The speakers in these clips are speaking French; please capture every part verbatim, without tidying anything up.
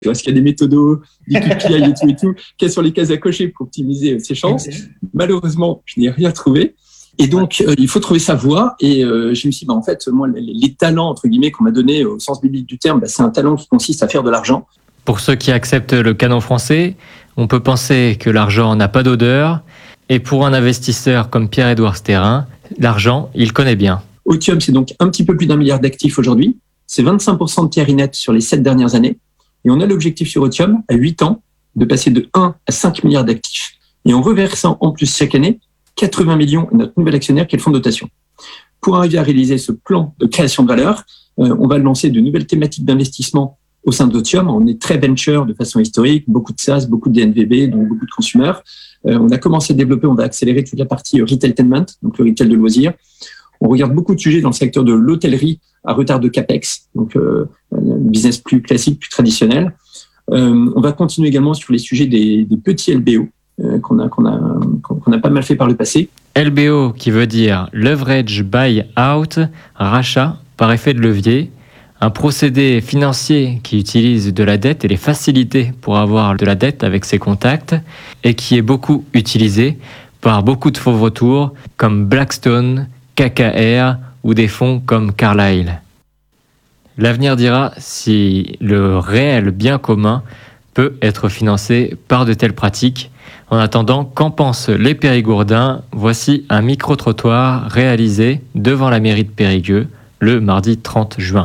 Est-ce qu'il y a des méthodos, des K P I et tout et tout, quelles sont les cases à cocher pour optimiser ses chances? Malheureusement, je n'ai rien trouvé. Et donc, euh, il faut trouver sa voie. Et euh, je me suis dit, bah, en fait, moi, les, les talents, entre guillemets, qu'on m'a donné au sens biblique du terme, bah, c'est un talent qui consiste à faire de l'argent. Pour ceux qui acceptent le canon français, on peut penser que l'argent n'a pas d'odeur. Et pour un investisseur comme Pierre-Édouard Stérin, l'argent, il connaît bien. Otium, c'est donc un petit peu plus d'un milliard d'actifs aujourd'hui. C'est vingt-cinq pour cent de Thierry Net sur les sept dernières années. Et on a l'objectif sur Otium, à huit ans, de passer de un à cinq milliards d'actifs. Et en reversant en plus chaque année quatre-vingts millions à notre nouvel actionnaire qui est le fonds de dotation. Pour arriver à réaliser ce plan de création de valeur, euh, on va lancer de nouvelles thématiques d'investissement au sein d'Otium. On est très venture de façon historique, beaucoup de SaaS, beaucoup de D N V B, donc beaucoup de consommateurs. Euh, on a commencé à développer, on va accélérer toute la partie retailtainment, donc le retail de loisirs. On regarde beaucoup de sujets dans le secteur de l'hôtellerie à retard de capex, donc euh, un business plus classique, plus traditionnel. Euh, on va continuer également sur les sujets des, des petits L B O euh, qu'on a qu'on a qu'on a pas mal fait par le passé. L B O qui veut dire leverage buy out, rachat par effet de levier, un procédé financier qui utilise de la dette et les facilités pour avoir de la dette avec ses contacts et qui est beaucoup utilisé par beaucoup de faux retours comme Blackstone, K K R ou des fonds comme Carlyle. L'avenir dira si le réel bien commun peut être financé par de telles pratiques. En attendant, qu'en pensent les Périgourdins? Voici un micro-trottoir réalisé devant la mairie de Périgueux le mardi trente juin.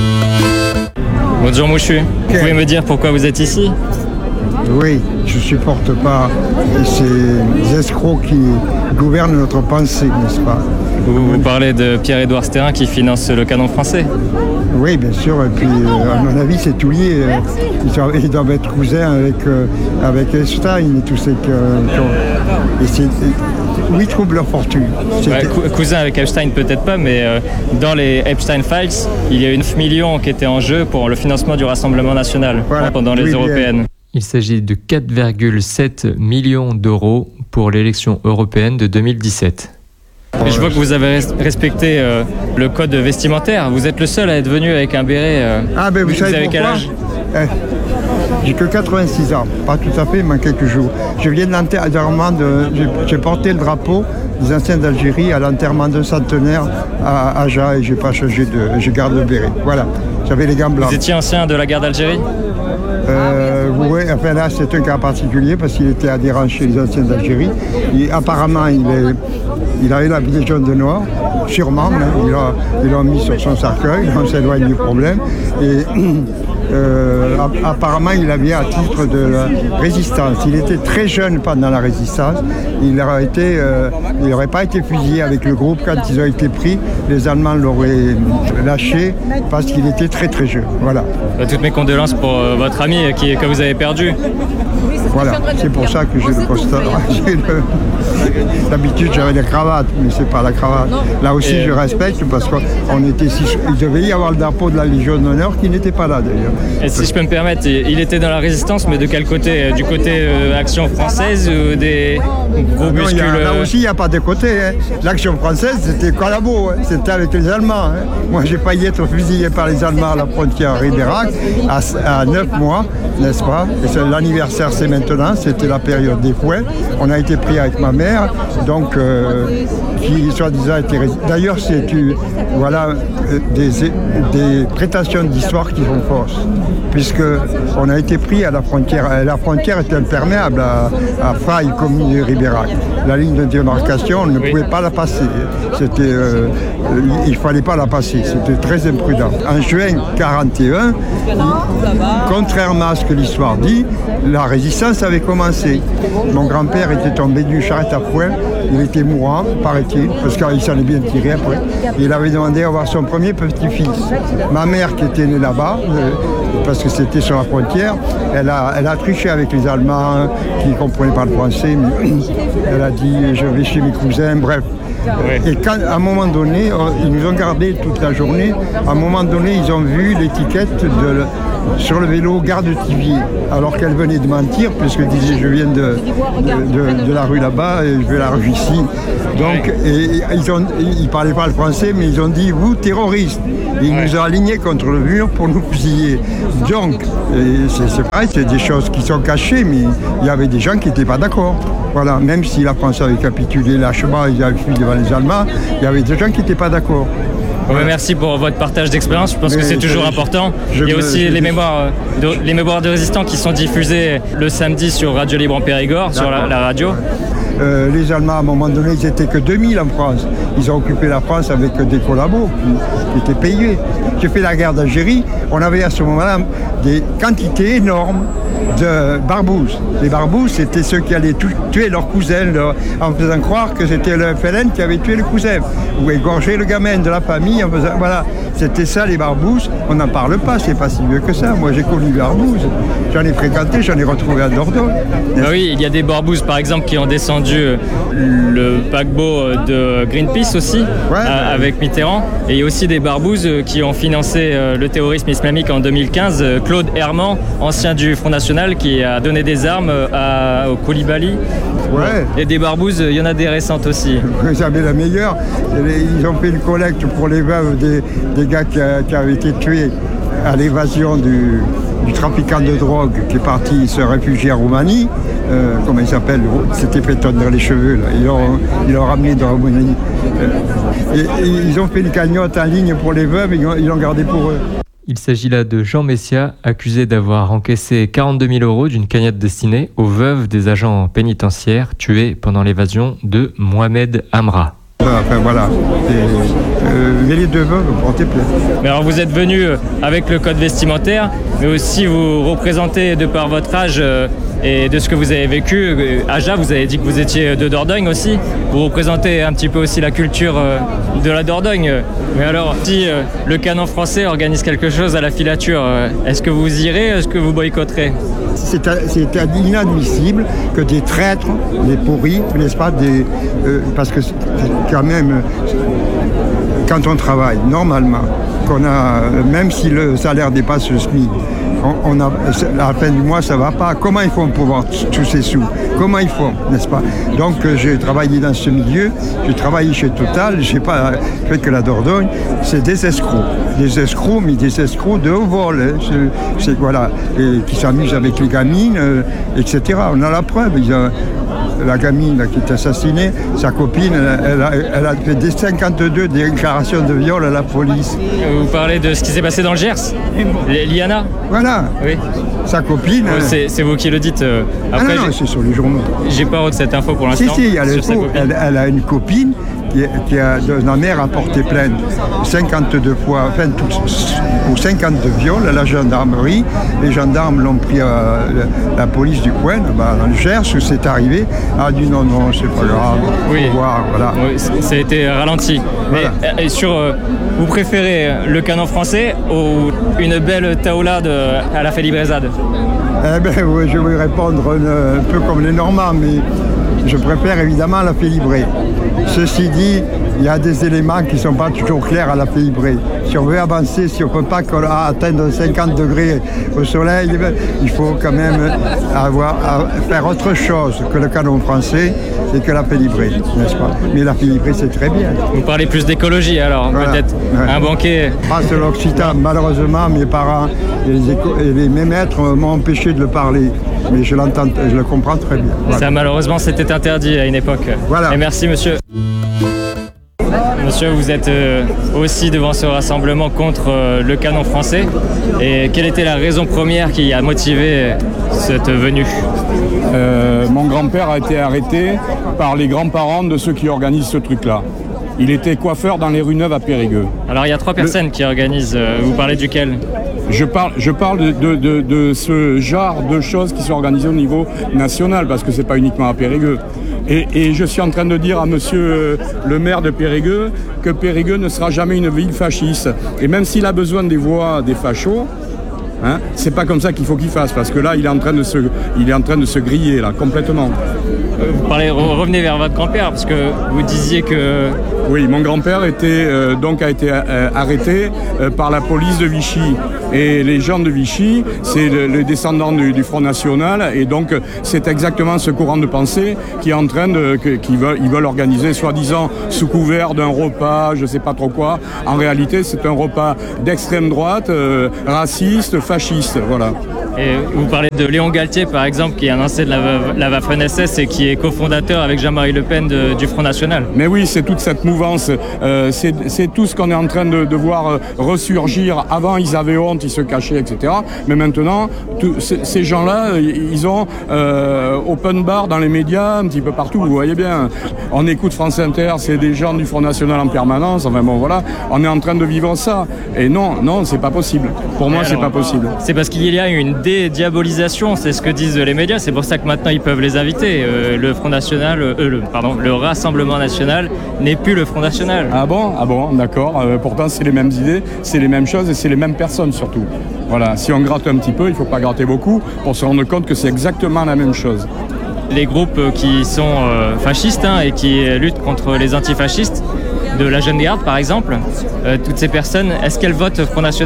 Bonjour Mouchu, vous pouvez me dire pourquoi vous êtes ici? Oui, je ne supporte pas ces escrocs qui gouvernent notre pensée, n'est-ce pas? Vous, vous parlez de Pierre-Édouard Stérin qui finance le canon français? Oui, bien sûr, et puis euh, à mon avis c'est tout lié. Ils doivent, ils doivent être cousins avec, euh, avec Epstein et tous ces... Euh, et c'est, où ils trouvent leur fortune. Ouais, cou- cousin avec Epstein peut-être pas, mais euh, dans les Epstein Files, il y a eu neuf millions qui étaient en jeu pour le financement du Rassemblement National voilà, pendant les oui, européennes. Bien. Il s'agit de quatre virgule sept millions d'euros pour l'élection européenne de deux mille dix-sept. Et je vois que vous avez respecté euh, le code vestimentaire. Vous êtes le seul à être venu avec un béret. Euh, ah ben vous, vous savez avez pourquoi quel âge? eh, J'ai que quatre-vingt-six ans, pas tout à fait, mais quelques jours. Je viens de l'enterrement de... J'ai, j'ai porté le drapeau des anciens d'Algérie à l'enterrement d'un centenaire à Aja et j'ai pas changé de... Je garde le béret. Voilà, j'avais les gants blancs. Vous étiez ancien de la guerre d'Algérie? Euh, oui, enfin là c'est un cas particulier parce qu'il était adhérent chez les anciens d'Algérie. Et apparemment il, est, il avait l'habillé jaune de noir, sûrement, hein, il l'a il l'a mis sur son cercueil, on s'éloigne du problème. Et euh, apparemment il avait à titre de la résistance. Il était très jeune pendant la résistance, il n'aurait euh, pas été fusillé avec le groupe quand ils ont été pris, les Allemands l'auraient lâché parce qu'il était très très jeune. Voilà. Toutes mes condoléances pour euh, votre ami qui, que vous avez perdu. Voilà, c'est pour ça que j'ai le constat. J'ai le... D'habitude j'avais la cravate, mais c'est pas la cravate. Là aussi Et... je respecte parce qu'on était six... Il devait y avoir le drapeau de la Légion d'honneur qui n'était pas là d'ailleurs. Et si je peux me permettre, il était dans la résistance, mais de quel côté? Du côté euh, Action française ou des groupuscules? Non, a, là aussi il n'y a pas de côté. Hein. L'Action française c'était collabo, hein. C'était avec les Allemands. Hein. Moi j'ai failli être fusillé par les Allemands à la frontière Ribérac à, à neuf mois, n'est-ce pas? Et c'est, l'anniversaire c'est maintenant, c'était la période des fouets. On a été pris avec ma mère, donc euh, qui soi-disant était résistante. D'ailleurs c'est tu, voilà, euh, des, des prétentions d'histoire qui font force, puisque on a été pris à la frontière. La frontière était imperméable à, à Faille, commune de Ribérac. La ligne de démarcation, on ne oui. pouvait pas la passer. C'était, euh, il fallait pas la passer. C'était très imprudent. En juin quarante et un, contrairement à ce que l'histoire dit, la résistance avait commencé. Mon grand-père était tombé d'une charrette à foin, il était mourant, paraît-il, parce qu'il s'en est bien tiré après. Il avait demandé à avoir son premier petit-fils. Ma mère, qui était née là-bas, euh, parce que c'était sur la frontière, elle a, elle a triché avec les Allemands qui ne comprenaient pas le français, mais elle a dit « je vais chez mes cousins », bref. Oui. Et quand, à un moment donné, ils nous ont gardés toute la journée, à un moment donné, ils ont vu l'étiquette de, sur le vélo gare de Thiviers, alors qu'elle venait de mentir, puisqu'elle disait je viens de, de, de, de la rue là-bas et je vais la rue ici. Donc, et, et, ils ne parlaient pas le français, mais ils ont dit vous terroristes. Et ils nous ont alignés contre le mur pour nous fusiller. Donc, c'est pareil, c'est des choses qui sont cachées, mais il y avait des gens qui n'étaient pas d'accord. Voilà, même si la France avait capitulé lâchement, ils avaient fui devant les Allemands, il y avait des gens qui n'étaient pas d'accord. Ouais, merci pour votre partage d'expérience, je pense mais que c'est toujours je, important. Je, il y a aussi je, les, mémoires de, les mémoires de résistants qui sont diffusées le samedi sur Radio Libre en Périgord, sur la, la radio. Euh, les Allemands, à un moment donné, ils n'étaient que deux mille en France. Ils ont occupé la France avec des collabos qui, qui étaient payés. J'ai fait la guerre d'Algérie, on avait à ce moment-là des quantités énormes de barbouzes. Les barbouzes, c'était ceux qui allaient tuer leurs cousins leur, en faisant croire que c'était le F L N qui avait tué le cousin ou égorgé le gamin de la famille. En faisant, voilà, c'était ça les barbouzes. On n'en parle pas, c'est pas si vieux que ça. Moi, j'ai connu les barbouzes. J'en ai fréquenté, j'en ai retrouvé à Dordogne. Ah oui, il y a des barbouzes, par exemple, qui ont descendu le paquebot de Greenpeace aussi, ouais, euh, avec Mitterrand. Et il y a aussi des barbouzes qui ont financé euh, le terrorisme islamique en deux mille quinze. Claude Herman, ancien du Front National, qui a donné des armes à, au Koulibaly. Ouais. Et des barbouzes, il y en a des récentes aussi. Vous avez la meilleure. Ils ont fait une collecte pour les veuves des, des gars qui, a, qui avaient été tués à l'évasion du, du trafiquant de drogue qui est parti se réfugier en Roumanie. Euh, comment il s'appelle? C'était fait tondre les cheveux. Là. Ils l'ont ils l'ont ramené dans la Roumanie. Et, et ils ont fait une cagnotte en ligne pour les veuves et ils l'ont gardé pour eux. Il s'agit là de Jean Messia, accusé d'avoir encaissé quarante-deux mille euros d'une cagnotte destinée aux veuves des agents pénitentiaires tués pendant l'évasion de Mohamed Amra. Enfin voilà, et, euh, mais les deux veuves portaient plainte. Mais alors vous êtes venu avec le code vestimentaire, mais aussi vous représentez de par votre âge euh, et de ce que vous avez vécu. Aja, vous avez dit que vous étiez de Dordogne aussi. Vous représentez un petit peu aussi la culture euh, de la Dordogne. Mais alors, si euh, le canon français organise quelque chose à la filature, euh, est-ce que vous irez, est-ce que vous boycotterez? C'est, c'est inadmissible que des traîtres, des pourris, n'est-ce pas, des, euh, parce que quand même, quand on travaille normalement, qu'on a, même si le salaire dépasse le SMIC, on, on a, à la fin du mois, ça ne va pas. Comment ils font pour avoir tous ces sous? Comment ils font, n'est-ce pas? Donc, j'ai travaillé dans ce milieu, j'ai travaillé chez Total, je n'ai pas fait que la Dordogne, c'est des escrocs. Des escrocs, mais des escrocs de haut vol, hein. c'est, c'est, voilà, et qui s'amusent avec les gamines, euh, et cetera. On a la preuve. Ils ont, la gamine là, qui est assassinée, sa copine, elle, elle, a, elle a fait des cinquante-deux déclarations de viol à la police. Vous parlez de ce qui s'est passé dans le Gers, Liana? Voilà. Oui. Sa copine. Oh, c'est, c'est vous qui le dites. Euh, après, ah non, non, c'est sur les journaux. J'ai pas cette info pour l'instant. Si, si, elle, elle, elle a une copine qui, qui a, la mère a porté plainte cinquante-deux fois, enfin, tout, pour cinquante-deux viols à la gendarmerie. Les gendarmes l'ont pris à la, la police du coin, bah, dans le Gers, où c'est arrivé. A dit non, non, c'est pas grave, oui. Faut voir, voilà. Oui, ça a été ralenti. Voilà. Et, et sur, euh, vous préférez le canon français ou une belle taoula de, à la Félibrésade? Eh bien, oui, je vais répondre un, un peu comme les Normands, mais je préfère évidemment la Félibrée. Ceci dit, il y a des éléments qui ne sont pas toujours clairs à la Félibrée. Si on veut avancer, si on ne peut pas atteindre cinquante degrés au soleil, il faut quand même avoir, faire autre chose que le canon français et que la Félibrée, n'est-ce pas? Mais la Félibrée, c'est très bien. Vous parlez plus d'écologie alors, voilà. Peut-être ouais. Un banquet. Pas sur l'occitan, malheureusement, mes parents et les, éco- et les mes maîtres m'ont empêché de le parler. Mais je l'entends, je le comprends très bien. Voilà. Ça, malheureusement, c'était interdit à une époque. Voilà. Et merci, monsieur. Monsieur, vous êtes euh, aussi devant ce rassemblement contre euh, le canon français. Et quelle était la raison première qui a motivé cette venue? euh, Mon grand-père a été arrêté par les grands-parents de ceux qui organisent ce truc-là. Il était coiffeur dans les rues Neuves à Périgueux. Alors il y a trois personnes le... qui organisent. Euh, vous parlez duquel? Je parle, je parle de, de, de, de ce genre de choses qui sont organisées au niveau national, parce que c'est pas uniquement à Périgueux. Et, et je suis en train de dire à monsieur le maire de Périgueux que Périgueux ne sera jamais une ville fasciste. Et même s'il a besoin des voix des fachos, hein, c'est pas comme ça qu'il faut qu'il fasse, parce que là, il est en train de se, il est en train de se griller, là, complètement. Vous parlez, revenez vers votre grand-père, parce que vous disiez que Oui, mon grand-père était, euh, donc a été euh, arrêté euh, par la police de Vichy. Et les gens de Vichy, c'est le, le descendant du, du Front National. Et donc, c'est exactement ce courant de pensée qui est en train de... Que, qui veulent, ils veulent organiser, soi-disant, sous couvert d'un repas, je sais pas trop quoi. En réalité, c'est un repas d'extrême droite, euh, raciste, fasciste, voilà. Et vous parlez de Léon Galtier, par exemple, qui est un ancien de la, la Waffen S S et qui est cofondateur avec Jean-Marie Le Pen de, du Front National. Mais oui, c'est toute cette mouvance. Euh, c'est, c'est tout ce qu'on est en train de, de voir ressurgir. Avant, ils avaient honte, ils se cachaient, et cetera. Mais maintenant, tout, ces gens-là, ils ont euh, open bar dans les médias, un petit peu partout. Vous voyez bien. On écoute France Inter, c'est des gens du Front National en permanence. Enfin bon, voilà. On est en train de vivre ça. Et non, non, c'est pas possible. Pour moi, alors, c'est pas possible. C'est parce qu'il y a une dédiabolisation, c'est ce que disent les médias. C'est pour ça que maintenant ils peuvent les inviter. Euh, le Front National, euh, le, pardon, le Rassemblement National n'est plus le Front National. Ah bon, ah bon, d'accord. Euh, pourtant, c'est les mêmes idées, c'est les mêmes choses et c'est les mêmes personnes surtout. Voilà. Si on gratte un petit peu, il faut pas gratter beaucoup pour se rendre compte que c'est exactement la même chose. Les groupes qui sont euh, fascistes hein, et qui luttent contre les antifascistes, de la Jeune Garde par exemple, euh, toutes ces personnes, est-ce qu'elles votent Front National ?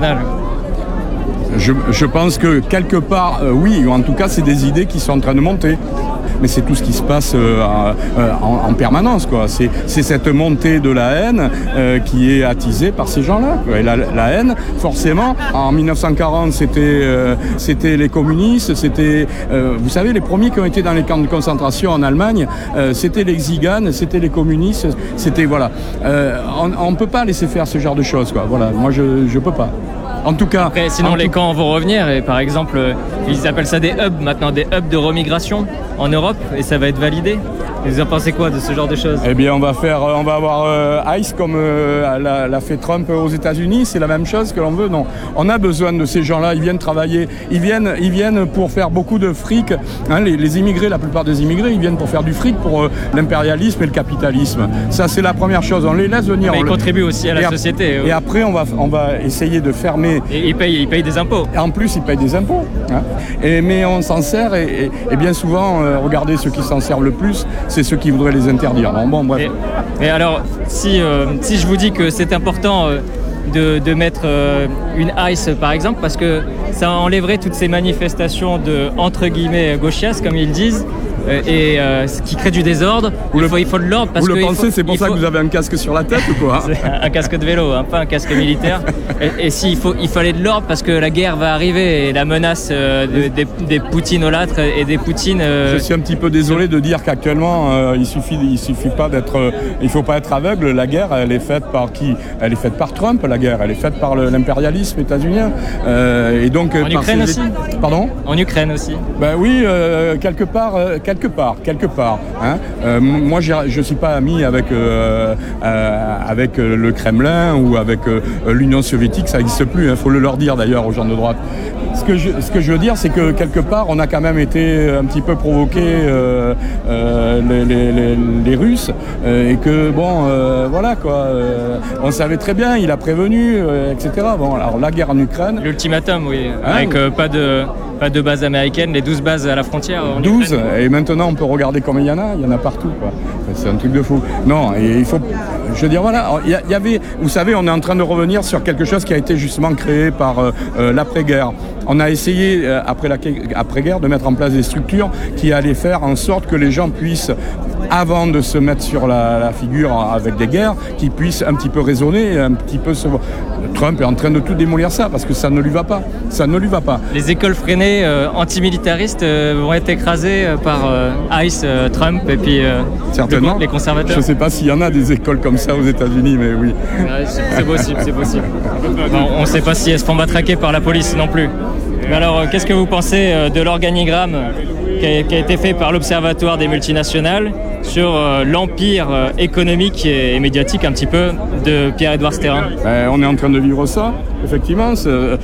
Je, je pense que quelque part, euh, oui, ou en tout cas, c'est des idées qui sont en train de monter. Mais c'est tout ce qui se passe euh, euh, en, en permanence, quoi. C'est, c'est cette montée de la haine euh, qui est attisée par ces gens-là. Et la, la haine, forcément, en dix-neuf cent quarante, c'était, euh, c'était les communistes, c'était, euh, vous savez, les premiers qui ont été dans les camps de concentration en Allemagne, euh, c'était les Tziganes, c'était les communistes, c'était, voilà. Euh, on ne peut pas laisser faire ce genre de choses, quoi. Voilà, moi, je ne peux pas. En tout cas... Après, sinon, les camps vont revenir. Et par exemple, ils appellent ça des hubs maintenant, des hubs de remigration en Europe. Et ça va être validé. Et vous en pensez quoi de ce genre de choses ? Eh bien, on va faire, on va avoir euh, ICE comme euh, l'a, l'a fait Trump aux États-Unis. C'est la même chose que l'on veut. Non, on a besoin de ces gens-là. Ils viennent travailler. Ils viennent, ils viennent pour faire beaucoup de fric. Hein, les, les immigrés, la plupart des immigrés, ils viennent pour faire du fric pour euh, l'impérialisme et le capitalisme. Ça, c'est la première chose. On les laisse venir. Mais ils le... contribuent aussi à la et société. Et après, on va, on va essayer de fermer. Et ils payent, ils payent des impôts. Et en plus, ils payent des impôts. Hein. Et, mais on s'en sert. Et, et, et bien souvent, euh, regardez ceux qui s'en servent le plus, c'est ceux qui voudraient les interdire. Bon, bon, bref. Et, et alors, si, euh, si je vous dis que c'est important euh, de, de mettre euh, une ICE, par exemple, parce que ça enlèverait toutes ces manifestations de, entre guillemets, gauchias, comme ils disent, euh, et euh, qui crée du désordre, il, le, faut, il faut de l'ordre. Parce vous que le pensez, faut, c'est pour ça faut... que vous avez un casque sur la tête ou quoi? Un casque de vélo, hein, pas un casque militaire. Et, et si, il, faut, il fallait de l'ordre parce que la guerre va arriver et la menace euh, de, des, des Poutinolâtres et des Poutines... Euh... Je suis un petit peu désolé de dire qu'actuellement, euh, il suffit, il suffit pas d'être... Euh, il faut pas être aveugle. La guerre, elle est faite par qui? Elle est faite par Trump, la guerre. Elle est faite par le, l'impérialisme états-unien. Euh, et donc, en par Ukraine ces... aussi. Pardon? En Ukraine aussi. Ben oui, euh, quelque part, euh, quelque part, quelque part. Hein. Euh, moi, je suis pas ami avec euh, euh, avec le Kremlin ou avec euh, l'Union soviétique. Ça n'existe plus. Il hein, faut le leur dire d'ailleurs aux gens de droite. Ce que je, ce que je veux dire, c'est que quelque part, on a quand même été un petit peu provoqué euh, euh, les, les, les, les Russes euh, et que bon, euh, voilà quoi. Euh, on savait très bien, il a prévenu, euh, et cetera. Bon, alors la guerre en Ukraine. L'ultimatum, oui, hein, avec euh, pas de pas de base américaine, les douze bases à la frontière. En douze Ukraine. Et maintenant on peut regarder combien il y en a. Il y en a partout, quoi. C'est un truc de fou. Non, et il faut. Je veux dire, voilà, il y, y avait, vous savez, on est en train de revenir sur quelque chose qui a été justement créé par euh, euh, l'après-guerre. On a essayé, euh, après la après-guerre, de mettre en place des structures qui allaient faire en sorte que les gens puissent, avant de se mettre sur la, la figure avec des guerres, qu'ils puissent un petit peu raisonner, un petit peu se... Trump est en train de tout démolir ça, parce que ça ne lui va pas. Ça ne lui va pas. Les écoles freinées euh, antimilitaristes euh, vont être écrasées euh, par euh, ICE, euh, Trump et puis euh, certainement. Le, les conservateurs. Je ne sais pas s'il y en a des écoles comme ça aux États-Unis, mais oui. Ouais, c'est, c'est possible, c'est possible. Bon, on ne sait pas si elles se font matraquer par la police non plus. Mais alors, euh, qu'est-ce que vous pensez euh, de l'organigramme qui a, qui a été fait par l'Observatoire des multinationales sur euh, l'empire euh, économique et, et médiatique un petit peu de Pierre-Édouard Stérin? euh, On est en train de vivre ça, effectivement. Euh,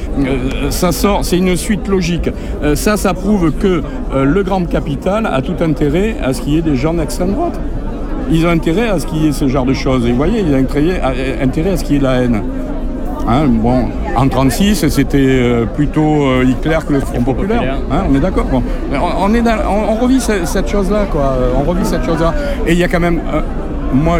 ça sort, c'est une suite logique. Euh, ça, ça prouve que euh, le grand capital a tout intérêt à ce qu'il y ait des gens d'extrême droite. Ils ont intérêt à ce qu'il y ait ce genre de choses. Et vous voyez, ils ont intérêt à, intérêt à ce qu'il y ait de la haine. Hein, bon, en trente-six, c'était euh, plutôt euh, Hitler que le Front populaire. Hein, on est d'accord. Bon. On, on, est dans, on, on revit cette, cette chose-là, quoi. On revit cette chose-là. Et il y a quand même, euh, moi,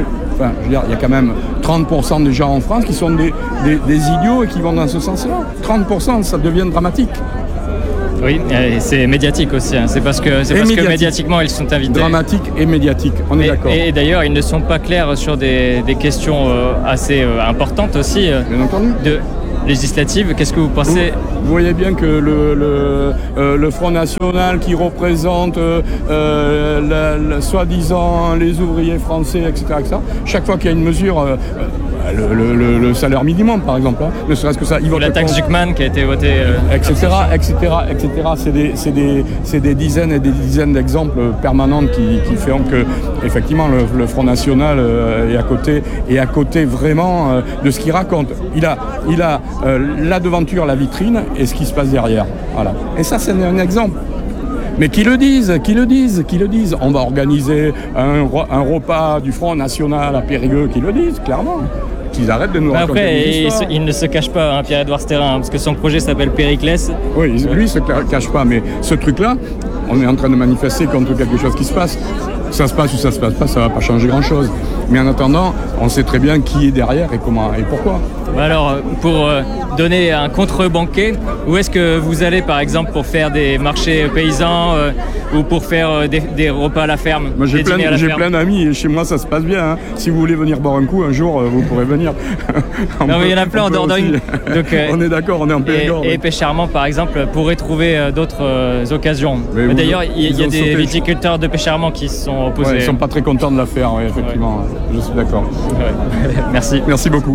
Enfin, je veux dire, il y a quand même trente pour cent des gens en France qui sont des, des, des idiots et qui vont dans ce sens-là. trente pour cent, ça devient dramatique. Oui, et c'est médiatique aussi. Hein. C'est parce, que, c'est parce médiatique. que médiatiquement, ils sont invités. Dramatique et médiatique, on est et, d'accord. Et, et d'ailleurs, ils ne sont pas clairs sur des, des questions euh, assez euh, importantes aussi. Euh, Bien entendu. De législatives. Qu'est-ce que vous pensez ? Vous, vous voyez bien que le, le, euh, le Front National qui représente euh, la, la, soi-disant les ouvriers français, et cetera, et cetera, chaque fois qu'il y a une mesure... Euh, Le, le, le salaire minimum, par exemple, hein. Ne serait-ce que ça. Ou la taxe Zuckman qui a été votée, euh, et cetera, et cetera, et cetera. C'est des, c'est des, c'est des dizaines et des dizaines d'exemples permanents qui, qui font que, effectivement, le, le Front National euh, est à côté, est à côté vraiment euh, de ce qu'il raconte. Il a, il a euh, la devanture, la vitrine, et ce qui se passe derrière. Voilà. Et ça, c'est un exemple. Mais qu'ils le disent, qu'ils le disent, qu'ils le disent. On va organiser un, un repas du Front National à Périgueux, qu'ils le disent, clairement. Qu'ils arrêtent de nous raconter après, des histoires. Après, il ne se cache pas, hein, Pierre-Édouard Stérin, parce que son projet s'appelle Périclès. Oui, lui, il ne se cache pas, mais ce truc-là, on est en train de manifester contre quelque chose qui se passe. Ça se passe ou ça se passe pas, ça ne va pas changer grand-chose. Mais en attendant, on sait très bien qui est derrière et comment et pourquoi. Alors, pour euh, donner un contre-banquet, où est-ce que vous allez, par exemple, pour faire des marchés paysans euh, ou pour faire euh, des, des repas à la ferme? Moi, j'ai plein, j'ai plein d'amis et chez moi, ça se passe bien. Hein. Si vous voulez venir boire un coup, un jour, euh, vous pourrez venir. Non, mais il y en a plein en Dordogne. Donc, euh, on est d'accord, on est en Périgord. Et, et Pêche-Charmant, par exemple, pourrait trouver euh, d'autres euh, occasions. Mais mais d'ailleurs, il y, y a des sauté. viticulteurs de Pêche-Charmant qui sont opposés. Ouais, ils ne sont pas très contents de la faire, oui, effectivement. Ouais. Je suis d'accord. Ouais. Merci. Merci beaucoup.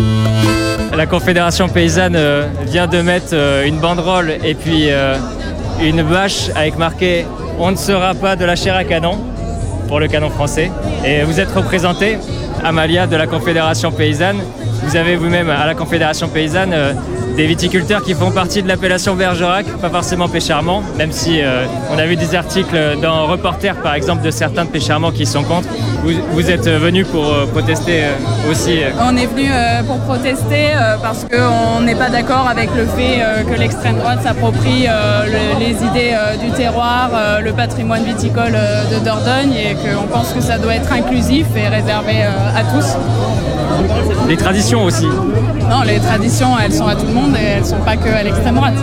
La Confédération Paysanne euh, vient de mettre euh, une banderole et puis euh, une bâche avec marqué « On ne sera pas de la chair à canon » pour le canon français. Et vous êtes représenté, Amalia, de la Confédération Paysanne. Vous avez vous-même à la Confédération Paysanne euh, des viticulteurs qui font partie de l'appellation Bergerac, pas forcément Pêche-Charmant, même si euh, on a vu des articles dans Reporter, par exemple, de certains de Pêche-Charmant qui sont contre. Vous, vous êtes venus pour euh, protester euh, aussi euh. On est venus euh, pour protester euh, parce qu'on n'est pas d'accord avec le fait euh, que l'extrême droite s'approprie euh, le, les idées euh, du terroir, euh, le patrimoine viticole euh, de Dordogne, et qu'on pense que ça doit être inclusif et réservé euh, à tous. Les traditions aussi. Non, les traditions, elles sont à tout le monde et elles ne sont pas que à l'extrême droite.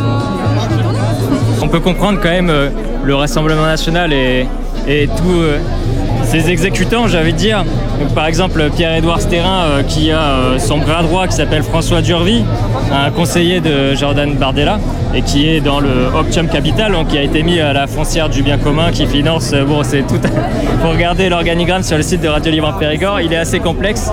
On peut comprendre quand même euh, le Rassemblement National et, et tous euh, ces exécutants, j'ai envie de dire. Donc, par exemple, Pierre-Édouard Stérin, euh, qui a euh, son bras droit qui s'appelle François Durvy, un conseiller de Jordan Bardella, et qui est dans le Optium Capital, donc qui a été mis à la foncière du bien commun, qui finance, euh, bon, c'est tout. Faut regarder l'organigramme sur le site de Radio Libre Périgord, il est assez complexe.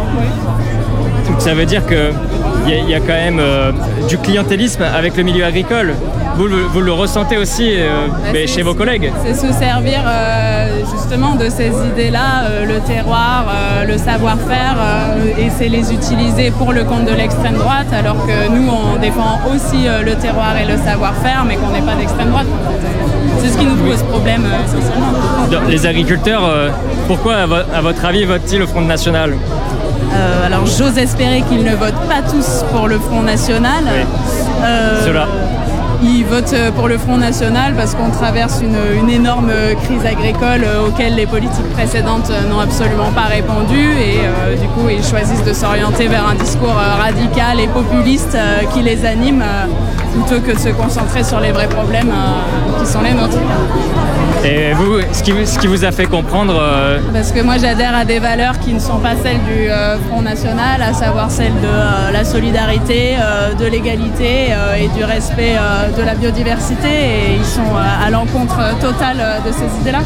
Ça veut dire qu'il y, y a quand même euh, du clientélisme avec le milieu agricole. Vous, vous le ressentez aussi euh, bah, mais chez vos collègues. C'est se servir euh, justement de ces idées-là, euh, le terroir, euh, le savoir-faire, euh, et c'est les utiliser pour le compte de l'extrême droite, alors que nous, on défend aussi euh, le terroir et le savoir-faire, mais qu'on n'est pas d'extrême droite. C'est ce qui nous pose problème euh, essentiellement. Les agriculteurs, euh, pourquoi, à, vo- à votre avis, votent-ils au Front National ? Euh, alors j'ose espérer qu'ils ne votent pas tous pour le Front National. Oui. Euh, Cela. Ils votent pour le Front National parce qu'on traverse une, une énorme crise agricole auquel les politiques précédentes n'ont absolument pas répondu, et euh, du coup ils choisissent de s'orienter vers un discours radical et populiste euh, qui les anime euh, plutôt que de se concentrer sur les vrais problèmes euh, qui sont les nôtres. Et vous, ce qui, ce qui vous a fait comprendre euh... Parce que moi j'adhère à des valeurs qui ne sont pas celles du euh, Front National, à savoir celles de euh, la solidarité, euh, de l'égalité euh, et du respect euh, de la biodiversité, et ils sont euh, à l'encontre totale de ces idées-là.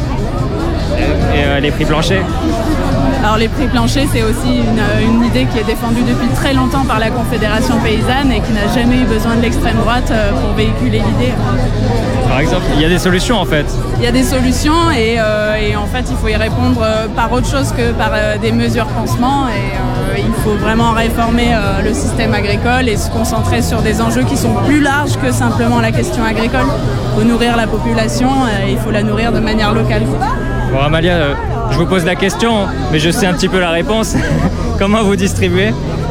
Et euh, les prix planchers ? Alors les prix planchers, c'est aussi une, une idée qui est défendue depuis très longtemps par la Confédération Paysanne et qui n'a jamais eu besoin de l'extrême droite pour véhiculer l'idée. Par exemple, il y a des solutions en fait. Il y a des solutions et, euh, et en fait il faut y répondre par autre chose que par euh, des mesures pansement, et euh, il faut vraiment réformer euh, le système agricole et se concentrer sur des enjeux qui sont plus larges que simplement la question agricole. Il faut nourrir la population et il faut la nourrir de manière locale. Bon, Amalia, euh, je vous pose la question, mais je sais un petit peu la réponse. Comment vous distribuez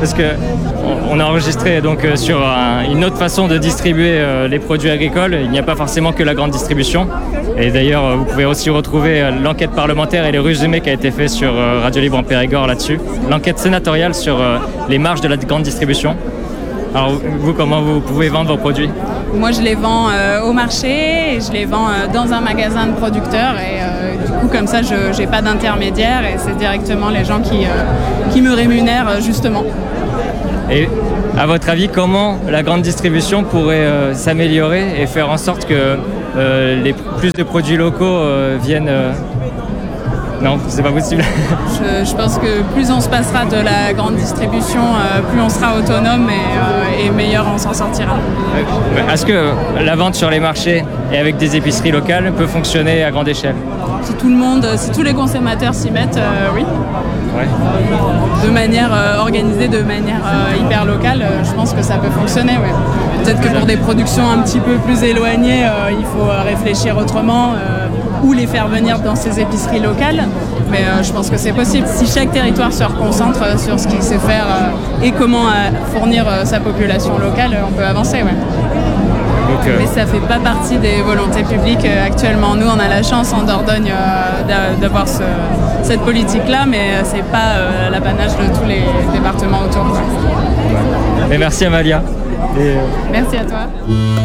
parce que on a enregistré donc sur un, une autre façon de distribuer euh, les produits agricoles. Il n'y a pas forcément que la grande distribution. Et d'ailleurs, vous pouvez aussi retrouver euh, l'enquête parlementaire et le résumé qui a été fait sur euh, Radio Libre en Périgord là-dessus. L'enquête sénatoriale sur euh, les marges de la grande distribution. Alors vous, comment vous pouvez vendre vos produits ? Moi, je les vends euh, au marché et je les vends euh, dans un magasin de producteurs. Et euh, du coup, comme ça, je n'ai pas d'intermédiaire et c'est directement les gens qui, euh, qui me rémunèrent, justement. Et à votre avis, comment la grande distribution pourrait euh, s'améliorer et faire en sorte que euh, les plus de produits locaux euh, viennent... Euh... Non, c'est pas possible. je, je pense que plus on se passera de la grande distribution, euh, plus on sera autonome et, euh, et meilleur on s'en sortira. Est-ce que la vente sur les marchés et avec des épiceries locales peut fonctionner à grande échelle ? Si tout le monde, si tous les consommateurs s'y mettent, euh, oui. Ouais. De manière euh, organisée, de manière euh, hyper locale, euh, je pense que ça peut fonctionner. Ouais. Peut-être que pour des productions un petit peu plus éloignées, euh, il faut euh, réfléchir autrement euh, ou les faire venir dans ces épiceries locales. Mais euh, je pense que c'est possible. Si chaque territoire se reconcentre euh, sur ce qu'il sait faire euh, et comment euh, fournir euh, sa population locale, euh, on peut avancer. Ouais. Donc, euh... Mais ça ne fait pas partie des volontés publiques euh, actuellement. Nous, on a la chance en Dordogne euh, d'avoir ce, cette politique-là, mais ce n'est pas euh, l'apanage de tous les départements autour. Ouais. Mais merci Amalia. Et, euh... Merci à toi.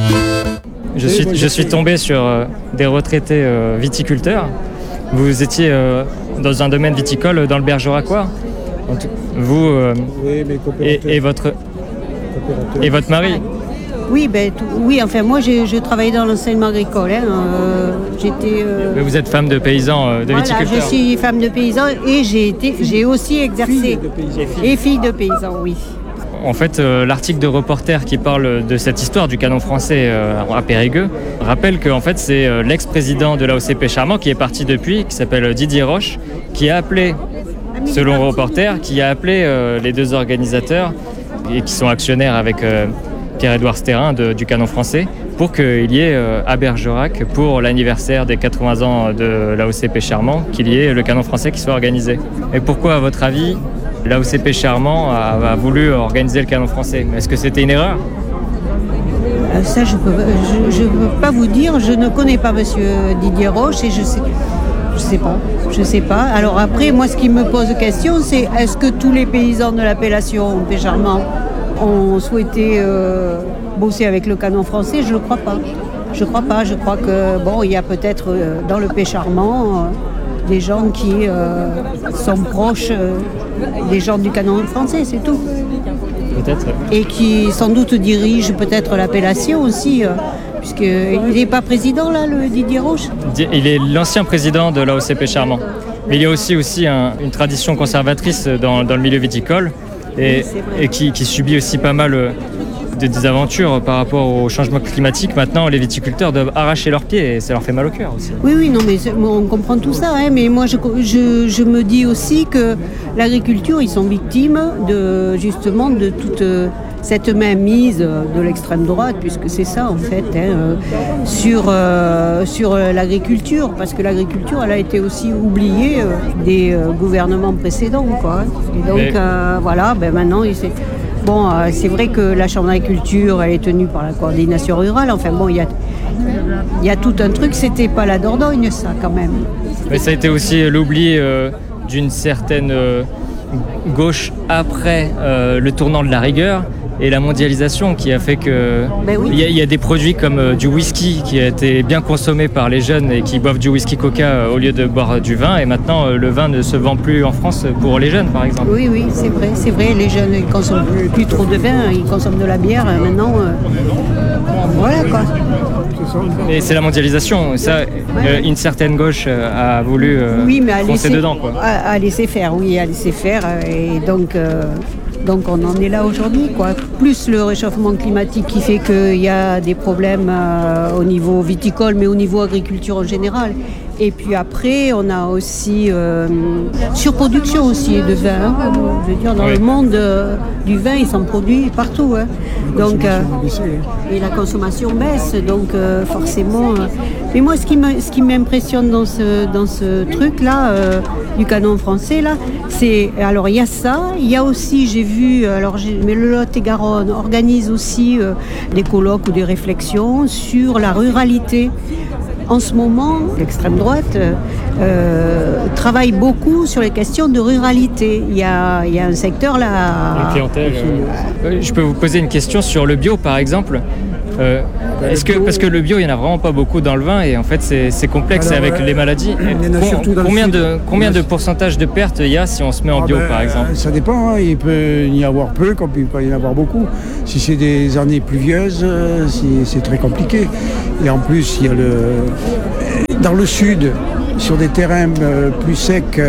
Je suis, je suis tombé sur euh, des retraités euh, viticulteurs. Vous étiez euh, dans un domaine viticole dans le Bergeracois. Vous euh, oui, mais et, et, votre, et votre mari. Oui, ben, tout, oui, enfin moi je, je travaillais dans l'enseignement agricole. Hein, euh, j'étais. Euh... Mais vous êtes femme de paysan, euh, de voilà, viticulteur. Je suis femme de paysan et j'ai été, j'ai aussi exercé. Fille de paysan. Et fille de paysan, oui. En fait, euh, l'article de Reporter qui parle de cette histoire du canon français euh, à Périgueux rappelle que en fait, c'est euh, l'ex-président de l'A O C P Charmant qui est parti depuis, qui s'appelle Didier Roche, qui a appelé, selon Reporter, qui a appelé euh, les deux organisateurs et qui sont actionnaires avec euh, Pierre-Édouard Stérin de, du canon français pour qu'il y ait euh, à Bergerac, pour l'anniversaire des quatre-vingts ans de l'A O C P Charmant, qu'il y ait le canon français qui soit organisé. Et pourquoi, à votre avis, l'A O C P Charmant a, a voulu organiser le canon français? Est-ce que c'était une erreur? euh, Ça, je ne peux, je, je peux pas vous dire. Je ne connais pas monsieur Didier Roche et je sais, je sais pas. Je sais pas. Alors après, moi, ce qui me pose question, c'est est-ce que tous les paysans de l'appellation Pé-Charmant ont souhaité euh, bosser avec le canon français? Je ne le crois pas. Je ne crois pas. Je crois que, bon, il y a peut-être euh, dans le Pé-Charmant euh, des gens qui euh, sont proches euh, des gens du canon français, c'est tout. Peut-être. Et qui sans doute dirigent peut-être l'appellation aussi, euh, puisqu'il n'est pas président là, le Didier Roche. Il est l'ancien président de l'A O C P Charmant. Mais il y a aussi, aussi un, une tradition conservatrice dans, dans le milieu viticole et, oui, et qui, qui subit aussi pas mal de désaventures par rapport au changement climatique. Maintenant, les viticulteurs doivent arracher leurs pieds et ça leur fait mal au cœur aussi. Oui, oui, non, mais on comprend tout ça. Hein, mais moi, je, je, je me dis aussi que l'agriculture, ils sont victimes de, justement de toute cette mainmise de l'extrême droite, puisque c'est ça, en fait, hein, sur, euh, sur l'agriculture, parce que l'agriculture, elle a été aussi oubliée euh, des euh, gouvernements précédents, quoi. Et donc, mais... euh, voilà, ben maintenant, il s'est... Bon, euh, c'est vrai que la Chambre d'agriculture, elle est tenue par la coordination rurale. Enfin bon, il y a, y a tout un truc, c'était pas la Dordogne, ça, quand même. Mais ça a été aussi l'oubli euh, d'une certaine euh, gauche après euh, le tournant de la rigueur et la mondialisation qui a fait que ben oui. il y a, y a des produits comme euh, du whisky qui a été bien consommé par les jeunes et qui boivent du whisky coca euh, au lieu de boire du vin, et maintenant euh, le vin ne se vend plus en France pour les jeunes, par exemple. Oui, oui, c'est vrai, c'est vrai. Les jeunes ils consomment plus, plus trop de vin, ils consomment de la bière maintenant. Euh, voilà quoi. Et c'est la mondialisation. Ça, ouais. euh, une certaine gauche euh, a voulu euh, oui, mais à foncer laisser, dedans, quoi. À, à laisser faire, oui, à laisser faire, et donc. Euh, Donc on en est là aujourd'hui, quoi. Plus le réchauffement climatique qui fait qu'il y a des problèmes euh, au niveau viticole, mais au niveau agriculture en général. Et puis après, on a aussi euh, surproduction aussi de vin. Hein. Je veux dire, dans oui. le monde euh, du vin, il s'en produit partout. Hein. Donc, euh, et la consommation baisse, donc euh, forcément. Euh, mais moi, ce qui, me, ce qui m'impressionne dans ce, dans ce truc-là, euh, du canon français, là, c'est. Alors, il y a ça. Il y a aussi, j'ai vu, alors, j'ai, mais le Lot-et-Garonne organise aussi euh, des colloques ou des réflexions sur la ruralité. En ce moment, l'extrême droite euh, travaille beaucoup sur les questions de ruralité. Il y a, il y a un secteur là... Une clientèle. Euh, je peux vous poser une question sur le bio, par exemple. Euh, est-ce que, parce que le bio, il n'y en a vraiment pas beaucoup dans le vin et en fait c'est, c'est complexe alors, avec euh, les maladies. Com- combien de, combien de pourcentage de pertes il y a si on se met en bio ah ben, par exemple? Ça dépend, hein. Il peut y avoir peu comme il peut y en avoir beaucoup. Si c'est des années pluvieuses, c'est, c'est très compliqué. Et en plus, il y a le... Dans le sud, sur des terrains plus secs,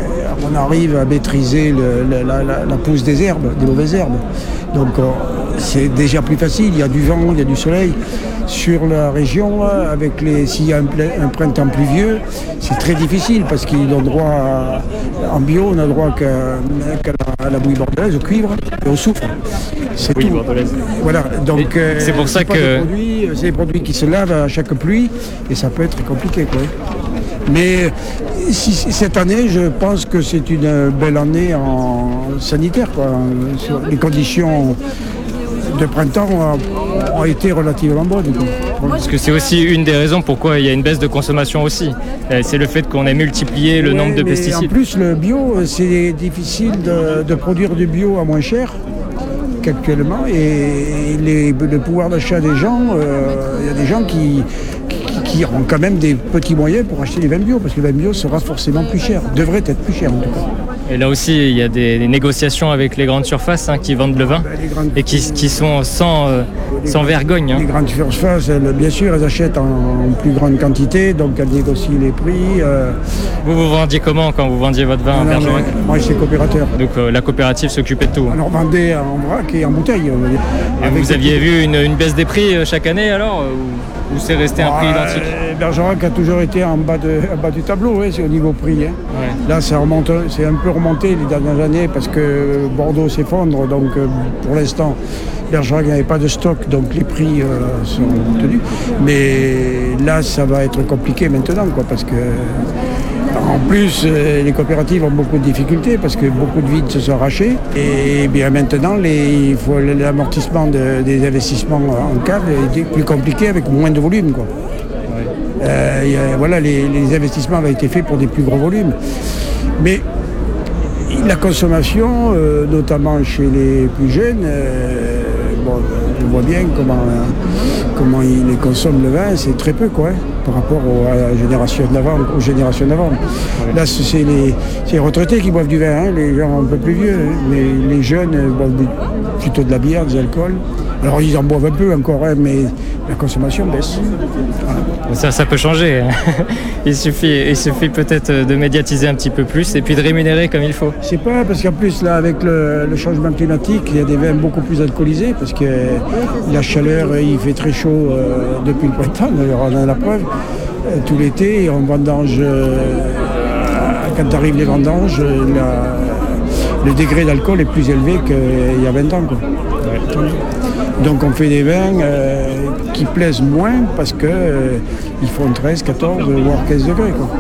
on arrive à maîtriser le, la, la, la pousse des herbes, des mauvaises herbes. Donc c'est déjà plus facile, il y a du vent, il y a du soleil. Sur la région, avec les, s'il y a un, un printemps pluvieux, c'est très difficile parce qu'ils ont droit, à, en bio, on a droit qu'à, qu'à la, à la bouillie bordelaise, au cuivre et au soufre. C'est oui, tout. Bordelaise. Voilà, donc euh, c'est pour ça c'est que des produits, c'est des produits qui se lavent à chaque pluie et ça peut être compliqué, quoi. Mais si, cette année, je pense que c'est une belle année en sanitaire, quoi. Sur les conditions de printemps ont été relativement bonnes. Parce que c'est aussi une des raisons pourquoi il y a une baisse de consommation aussi. C'est le fait qu'on ait multiplié le ouais, nombre de mais pesticides. En plus, le bio, c'est difficile de, de produire du bio à moins cher qu'actuellement. Et les, le pouvoir d'achat des gens, euh, il y a des gens qui, qui, qui ont quand même des petits moyens pour acheter les vins bio, parce que le vin bio sera forcément plus cher, devrait être plus cher en tout cas. Et là aussi, il y a des, des négociations avec les grandes surfaces hein, qui vendent le vin ben, grandes... et qui, qui sont sans, euh, sans grandes, vergogne. Hein. Les grandes surfaces, elles, bien sûr, elles achètent en, en plus grande quantité, donc elles négocient les prix. Euh... Vous vous vendiez comment quand vous vendiez votre vin à Bergerac? Moi, je suis coopérateur. Donc euh, la coopérative s'occupait de tout. On en vendait en vrac et en bouteille. Et vous aviez vu une, une baisse des prix chaque année alors ou, ou c'est resté un prix euh, identique? Bergerac a toujours été en bas, de, en bas du tableau, ouais, c'est au niveau prix. Hein. Ouais. Là, ça remonte, c'est un peu remonté les dernières années parce que Bordeaux s'effondre. Donc, euh, pour l'instant, Bergerac n'avait pas de stock, donc les prix euh, sont tenus. Mais là, ça va être compliqué maintenant, quoi, parce que en plus, euh, les coopératives ont beaucoup de difficultés parce que beaucoup de vides se sont arrachés. Et bien maintenant, les, il faut, l'amortissement de, des investissements en cave est plus compliqué avec moins de volume, quoi. Euh, y a, voilà, les, les investissements avaient été faits pour des plus gros volumes. Mais la consommation, euh, notamment chez les plus jeunes, euh, bon, on voit bien comment, euh, comment ils consomment le vin, c'est très peu, quoi, hein, par rapport aux, à la génération d'avant, aux générations d'avant. Ouais. Là, c'est les, c'est les retraités qui boivent du vin, hein, les gens un peu plus vieux, hein, mais les jeunes euh, boivent des, plutôt de la bière, des alcools. Alors ils en boivent un peu encore, hein, mais la consommation baisse. Voilà. Ça, ça peut changer. il, suffit, il suffit peut-être de médiatiser un petit peu plus et puis de rémunérer comme il faut. C'est pas parce qu'en plus là avec le, le changement climatique, il y a des vins beaucoup plus alcoolisés parce que la chaleur, il fait très chaud euh, depuis le printemps, d'ailleurs on a la preuve. Euh, tout l'été, on vendange, euh, quand arrivent les vendanges, la, le degré d'alcool est plus élevé qu'il y a vingt ans, quoi. Ouais. Donc on fait des vins euh, qui plaisent moins parce qu'ils euh, font treize, quatorze, voire quinze degrés, quoi.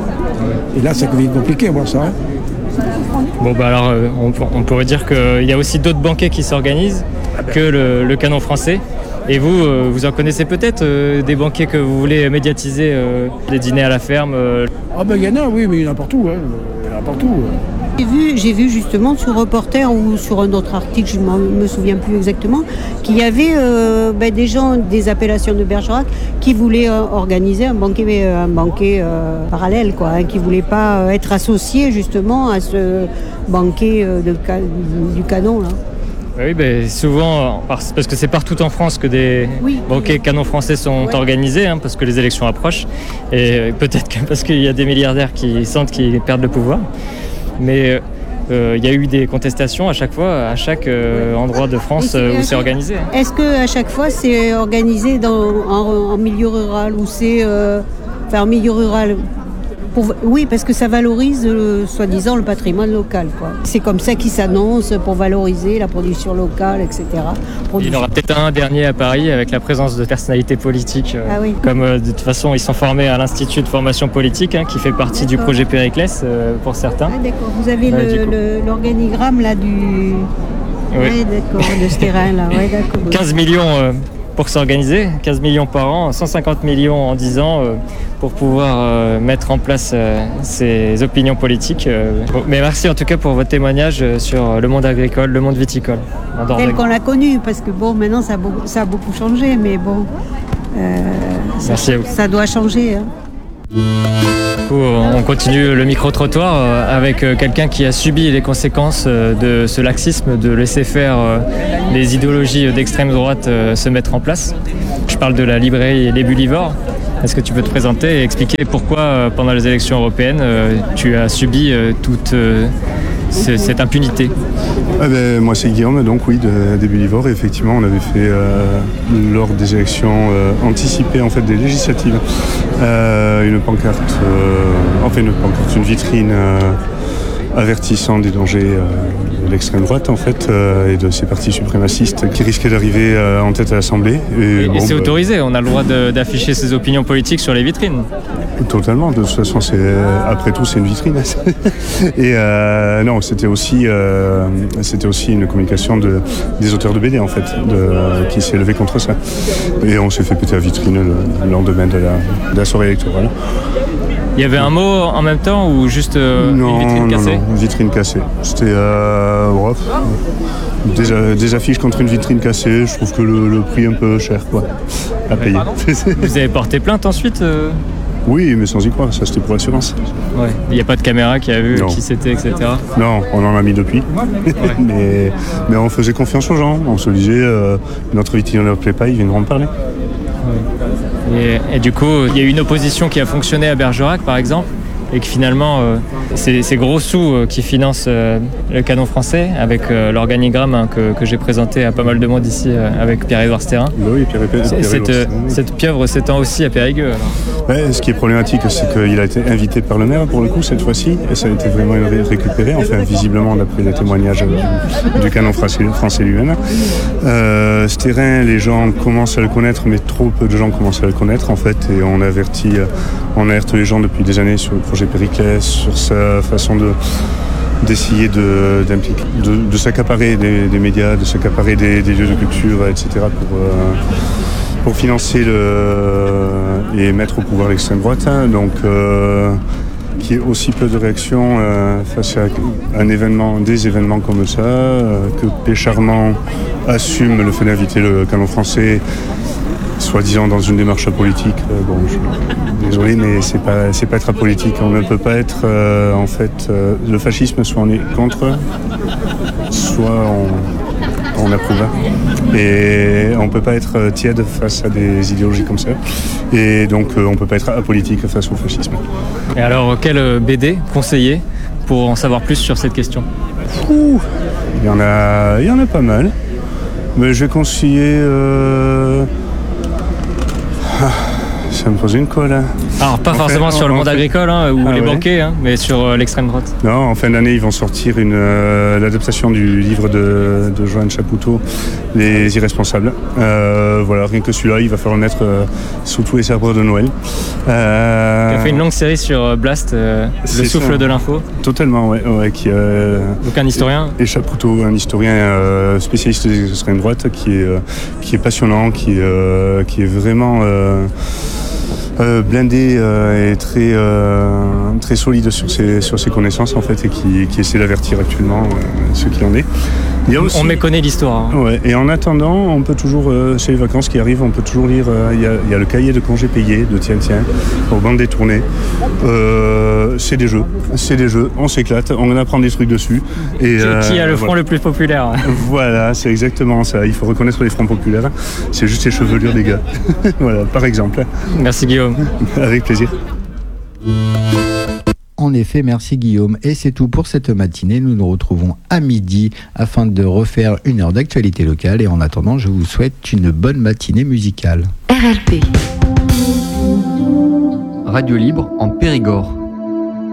Et là, ça devient compliqué à voir ça. Hein. Bon, bah alors, euh, on, on pourrait dire qu'il y a aussi d'autres banquets qui s'organisent ah ben. que le, le canon français. Et vous, euh, vous en connaissez peut-être euh, des banquets que vous voulez médiatiser, euh, des dîners à la ferme euh... Ah ben il y en a, oui, mais il y en a partout. Hein. Il y en a partout. Hein. J'ai vu, j'ai vu justement sur Reporter ou sur un autre article, je ne me souviens plus exactement, qu'il y avait euh, ben, des gens des appellations de Bergerac qui voulaient euh, organiser un banquet, un banquet euh, parallèle, quoi, hein, qui ne voulaient pas euh, être associés justement à ce banquet euh, de, du canon, là. Oui, ben, souvent, parce que c'est partout en France que des oui, banquets oui. canons français sont ouais. organisés, hein, parce que les élections approchent, et peut-être que parce qu'il y a des milliardaires qui sentent qu'ils perdent le pouvoir. Mais il euh, y a eu des contestations à chaque fois, à chaque euh, endroit de France euh, où c'est organisé. Est-ce qu'à chaque fois c'est organisé dans, en, en milieu rural, où c'est euh, Enfin, en milieu rural. Pour, oui, parce que ça valorise, euh, soi-disant, le patrimoine local, quoi. C'est comme ça qu'ils s'annoncent pour valoriser la production locale, et cetera. Il y en aura peut-être un dernier à Paris avec la présence de personnalités politiques. Euh, ah oui. Comme euh, de toute façon, ils sont formés à l'Institut de formation politique, hein, qui fait partie d'accord. du projet Périclès euh, pour certains. Ah, d'accord. Vous avez ouais, le, le, l'organigramme là du. Oui, ouais, d'accord, de ce terrain-là. Ouais, d'accord. quinze millions euh, pour s'organiser, quinze millions par an, cent cinquante millions en dix ans. Euh, pour pouvoir euh, mettre en place euh, ces opinions politiques. Euh. Bon, mais merci en tout cas pour votre témoignage euh, sur le monde agricole, le monde viticole. Tel qu'on l'a connu, parce que bon, maintenant ça a beaucoup, ça a beaucoup changé, mais bon, euh, ça, ça doit changer. Hein. Du coup, on continue le micro-trottoir avec quelqu'un qui a subi les conséquences de ce laxisme, de laisser faire les idéologies d'extrême droite se mettre en place. Je parle de la librairie Les Bullivores. Est-ce que tu peux te présenter et expliquer pourquoi, pendant les élections européennes, tu as subi toute cette impunité? Ah ben, moi, c'est Guillaume, donc oui, de, des Bullivores. Effectivement, on avait fait, euh, lors des élections euh, anticipées en fait, des législatives, euh, une pancarte, euh, enfin une pancarte, une vitrine euh, avertissant des dangers euh, de l'extrême droite en fait euh, et de ces partis suprémacistes qui risquaient d'arriver euh, en tête à l'Assemblée. Et, et, bon, et c'est bah, autorisé, on a le droit de, d'afficher ses opinions politiques sur les vitrines. Totalement, de toute façon, c'est, après tout, c'est une vitrine. Et euh, non, c'était aussi, euh, c'était aussi une communication de, des auteurs de B D en fait, de, qui s'est levé contre ça. Et on s'est fait péter la vitrine le, le lendemain de la, de la soirée électorale. Il y avait un mot en même temps ou juste euh, non, une vitrine cassée? Non, non, une vitrine cassée. C'était euh, bref, des, des affiches contre une vitrine cassée. Je trouve que le, le prix est un peu cher, quoi, à payer. Vous avez porté plainte ensuite euh... Oui, mais sans y croire, ça c'était pour l'assurance. Ouais. Il n'y a pas de caméra qui a vu non. qui c'était, et cetera. Non, on en a mis depuis. Ouais. mais, mais on faisait confiance aux gens. On se disait, euh, notre vitrine ne leur plaît pas, ils viendront parler. Ouais. Et, et du coup, il y a eu une opposition qui a fonctionné à Bergerac, par exemple, et que finalement, euh, c'est ces gros sous euh, qui financent euh, le canon français, avec euh, l'organigramme hein, que, que j'ai présenté à pas mal de monde ici euh, avec Pierre-Édouard Stérin. Bah oui, Pierre, Pierre, Pierre cette, euh, cette pieuvre s'étend aussi à Périgueux. Ouais, ce qui est problématique, c'est qu'il a été invité par le maire pour le coup cette fois-ci, et ça a été vraiment récupéré, enfin visiblement d'après les témoignages du, du canon français, français lui-même. Euh, Stérin, les gens commencent à le connaître, mais trop peu de gens commencent à le connaître en fait, et on avertit, on alerte les gens depuis des années sur le projet Périclès, sur sa façon de d'essayer de, de, de s'accaparer des, des médias, de s'accaparer des, des lieux de culture, et cetera pour, euh, pour financer le, et mettre au pouvoir l'extrême droite. Hein, donc, euh, qu'il y ait aussi peu de réactions euh, face à un événement, des événements comme ça, euh, que Pécharmant assume le fait d'inviter le canon français, soi-disant dans une démarche politique. Euh, bon, je, désolé, mais c'est pas, c'est pas être apolitique. On ne peut pas être, euh, en fait, euh, le fascisme, soit on est contre, soit on, on approuve. Et on ne peut pas être tiède face à des idéologies comme ça. Et donc, euh, on ne peut pas être apolitique face au fascisme. Et alors, quel B D conseiller pour en savoir plus sur cette question? Ouh, il y en a, il y en a pas mal. Mais je vais conseiller... Euh... Ah, ça me pose une colle. Hein. Alors, pas en forcément fait, sur le monde fait... agricole hein, ou ah, les ouais. banquiers, hein, mais sur euh, l'extrême droite. Non, en fin d'année, ils vont sortir une, euh, l'adaptation du livre de, de Joanne Chapoutot, Les Irresponsables. Euh, voilà, rien que celui-là, il va falloir le mettre euh, sous tous les arbres de Noël. Euh... Il a fait une longue série sur Blast, euh, le souffle ça. de l'info. Totalement, ouais. ouais qui, euh, Donc un historien. Et, et Chapoutot, un historien euh, spécialiste des extrêmes droites, qui est, euh, qui est passionnant, qui, euh, qui est vraiment... Euh, Euh, blindé euh, et très, euh, très solide sur ses, sur ses connaissances en fait et qui, qui essaie d'avertir actuellement euh, ce qu'il en est. Il y a aussi, on méconnaît l'histoire. Hein. Ouais, et en attendant, on peut toujours, euh, chez les vacances qui arrivent, on peut toujours lire, euh, il y a, il y a le cahier de congés payés de Tiens Tiens, aux bandes détournées. Euh, c'est des jeux, c'est des jeux, on s'éclate, on apprend des trucs dessus. Et, qui, euh, qui a le front voilà. le plus populaire? Voilà, c'est exactement ça, il faut reconnaître les fronts populaires, c'est juste les chevelures des gars. Voilà, par exemple. Merci Guillaume. Avec plaisir. En effet, merci Guillaume. Et c'est tout pour cette matinée. Nous nous retrouvons à midi afin de refaire une heure d'actualité locale. Et en attendant, je vous souhaite une bonne matinée musicale. R L P. radio libre en Périgord.